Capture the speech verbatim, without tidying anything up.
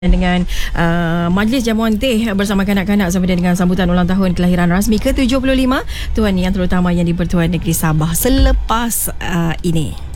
dengan uh, Majlis Jamuan Teh bersama kanak-kanak sama dengan sambutan ulang tahun kelahiran rasmi ke tujuh puluh lima Tuan Yang Terutama yang di-Pertuan Negeri Sabah selepas uh, ini.